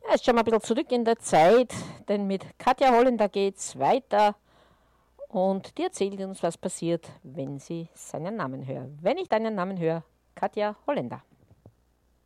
Ja, jetzt schauen wir ein bisschen zurück in der Zeit, denn mit Katja Holländer geht es weiter und die erzählt uns, was passiert, wenn sie seinen Namen hört. Wenn ich deinen Namen höre, Katja Holländer.